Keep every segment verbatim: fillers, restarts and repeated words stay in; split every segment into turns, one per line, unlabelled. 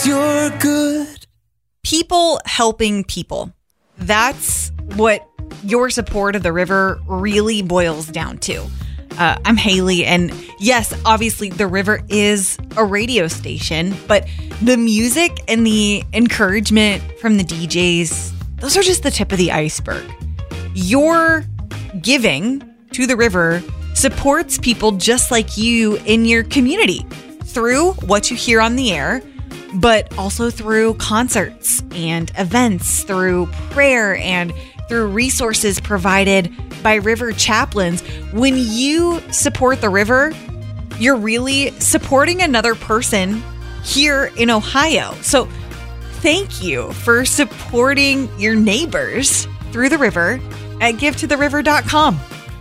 You're good.
People helping people. That's what your support of the river really boils down to. Uh, I'm Haley, and yes, obviously the river is a radio station, but the music and the encouragement from the D Js, those are just the tip of the iceberg. Your giving to the river supports people just like you in your community through what you hear on the air, but also through concerts and events, through prayer, and through resources provided by river chaplains. When you support the river, you're really supporting another person here in Ohio. So thank you for supporting your neighbors through the river at give to the river dot com.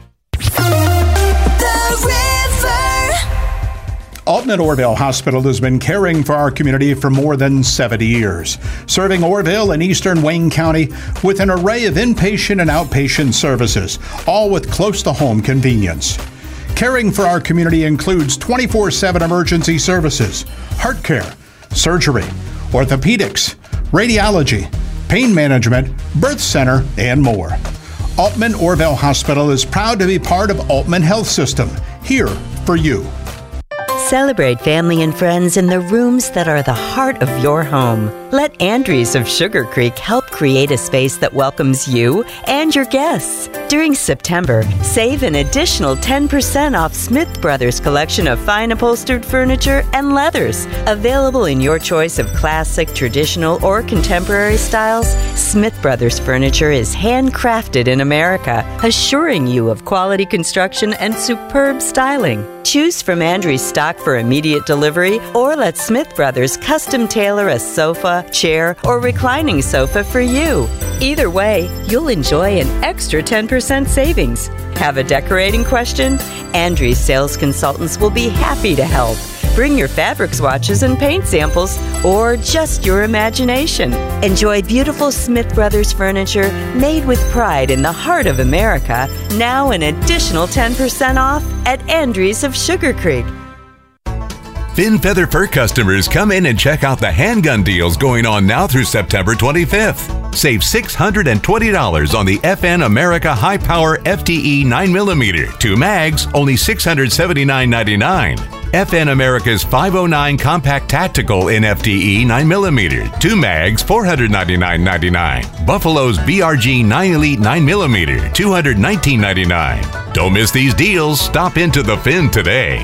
The river.
Altman Orville Hospital has been caring for our community for more than seventy years, serving Orville and eastern Wayne County with an array of inpatient and outpatient services, all with close-to-home convenience. Caring for our community includes twenty-four seven emergency services, heart care, surgery, orthopedics, radiology, pain management, birth center, and more. Altman Orville Hospital is proud to be part of Altman Health System, here for you.
Celebrate family and friends in the rooms that are the heart of your home. Let Andrews of Sugar Creek help create a space that welcomes you and your guests. During September, save an additional ten percent off Smith Brothers collection of fine upholstered furniture and leathers. Available in your choice of classic, traditional, or contemporary styles, Smith Brothers furniture is handcrafted in America, assuring you of quality construction and superb styling. Choose from Andrews stock for immediate delivery, or let Smith Brothers custom tailor a sofa, chair, or reclining sofa for you. Either way, you'll enjoy an extra ten percent savings. Have a decorating question? Andrews sales consultants will be happy to help. Bring your fabric swatches and paint samples, or just your imagination. Enjoy beautiful Smith Brothers furniture made with pride in the heart of America. Now an additional ten percent off at Andrews of Sugar Creek.
Finn Feather Fur customers, come in and check out the handgun deals going on now through September twenty-fifth. Save six hundred twenty dollars on the F N America High Power F T E nine millimeter. Two mags, only six hundred seventy-nine ninety-nine. F N America's five oh nine Compact Tactical in F T E nine millimeter. Two mags, four hundred ninety-nine ninety-nine. Buffalo's B R G nine Elite nine millimeter, two hundred nineteen ninety-nine. Don't miss these deals. Stop into the Finn today.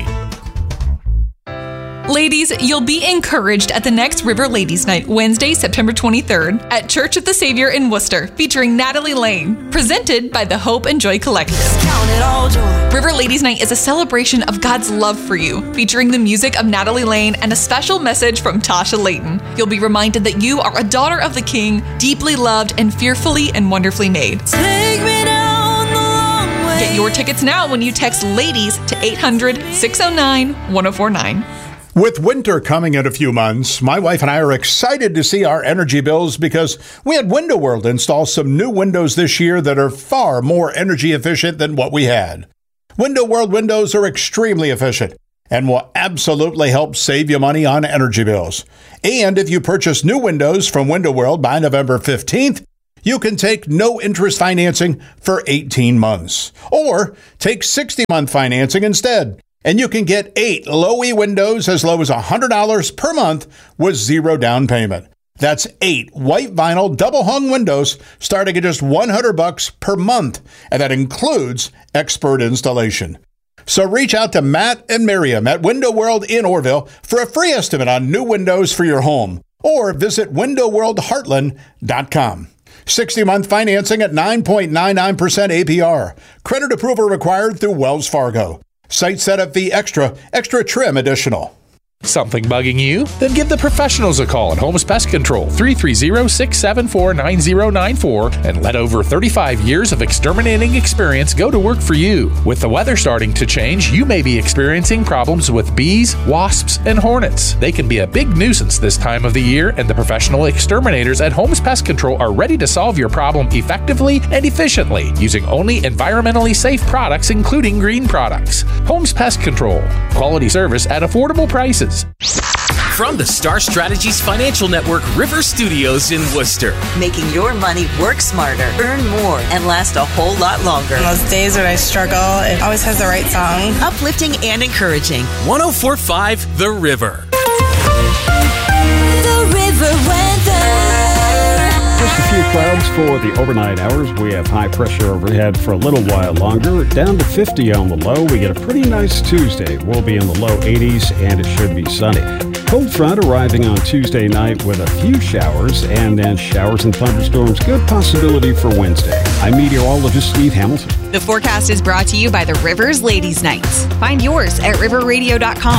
Ladies, you'll be encouraged at the next River Ladies Night, Wednesday, September twenty-third, at Church of the Savior in Worcester, featuring Natalie Lane, presented by the Hope and Joy Collective.
Count it all joy.
River Ladies Night is a celebration of God's love for you, featuring the music of Natalie Lane and a special message from Tasha Layton. You'll be reminded that you are a daughter of the King, deeply loved and fearfully and wonderfully made.
Take me down the long way.
Get your tickets now when you text LADIES to eight hundred, six oh nine, one oh four nine.
With winter coming in a few months, my wife and I are excited to see our energy bills because we had Window World install some new windows this year that are far more energy efficient than what we had. Window World windows are extremely efficient and will absolutely help save you money on energy bills. And if you purchase new windows from Window World by November fifteenth, you can take no interest financing for eighteen months, or take sixty month financing instead. And you can get eight Low-E windows as low as one hundred dollars per month with zero down payment. That's eight white vinyl double hung windows starting at just one hundred bucks per month, and that includes expert installation. So reach out to Matt and Miriam at Window World in Orville for a free estimate on new windows for your home, or visit window world heartland dot com. sixty month financing at nine point nine nine percent A P R. Credit approval required through Wells Fargo. Site setup fee extra, extra trim additional.
Something bugging you? Then give the professionals a call at Holmes Pest Control, three three zero, six seven four, nine zero nine four, and let over thirty-five years of exterminating experience go to work for you. With the weather starting to change, you may be experiencing problems with bees, wasps, and hornets. They can be a big nuisance this time of the year, and the professional exterminators at Holmes Pest Control are ready to solve your problem effectively and efficiently using only environmentally safe products, including green products. Holmes Pest Control. Quality service at affordable prices.
From the Star Strategies Financial Network River Studios in Worcester.
Making your money work smarter, earn more, and last a whole lot longer.
On those days when I struggle, it always has the right song.
Uplifting and encouraging.
one oh four point five The River.
The river weather.
Just a few clouds for the overnight hours. We have high pressure overhead for a little while longer. Down to fifty on the low. We get a pretty nice Tuesday. We'll be in the low eighties, and it should be sunny. Cold front arriving on Tuesday night with a few showers, and then showers and thunderstorms. Good possibility for Wednesday. I'm meteorologist Steve Hamilton.
The forecast is brought to you by the Rivers Ladies Nights. Find yours at river radio dot com.